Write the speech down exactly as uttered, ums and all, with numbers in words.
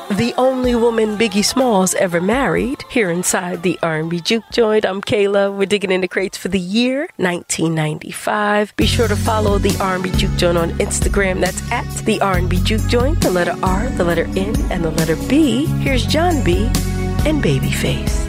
The only woman Biggie Smalls ever married. Here inside the R and B Juke Joint, I'm Kayla. We're digging in the crates for the year nineteen ninety-five. Be sure to follow the R and B Juke Joint on Instagram. That's at the R and B Juke Joint. The letter R, the letter N, and the letter B. Here's John B. and Babyface.